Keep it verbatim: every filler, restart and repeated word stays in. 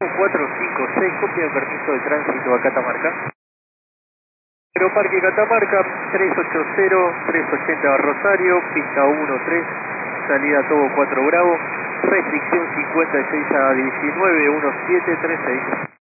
cuatro cinco seis, copia de permiso de tránsito a Catamarca. Aeroparque Catamarca, trescientos ochenta, trescientos ochenta Rosario, pista uno tres, salida Togo cuatro Bravo, restricción cincuenta y seis a diecinueve, diecisiete treinta y seis.